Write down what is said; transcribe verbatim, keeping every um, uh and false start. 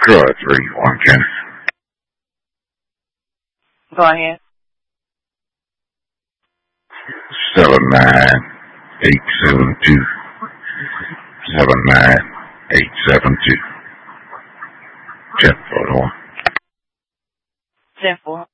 Go ahead, three, one, Kenneth. Go ahead. Seven nine eight seven two. Seven nine eight seven two. Ten four one. Ten four.